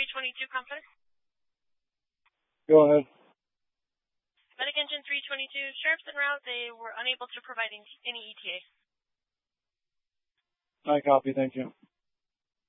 322 Complex. Go ahead. Medic Engine 322, sheriff's en route. They were unable to provide any ETA. I copy, thank you.